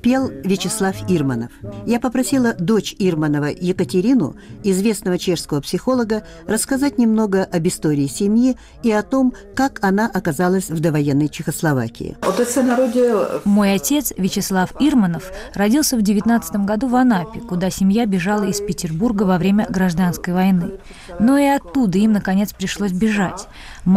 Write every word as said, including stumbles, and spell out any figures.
пел Вячеслав Ирманов. Я попросила дочь Ирманова Екатерину, известного чешского психолога, рассказать немного об истории семьи и о том, как она оказалась в довоенной Чехословакии. Мой отец, Вячеслав Ирманов, родился в девятнадцатом году в Анапе, куда семья бежала из Петербурга во время гражданской войны. Но и оттуда им, наконец, пришлось бежать.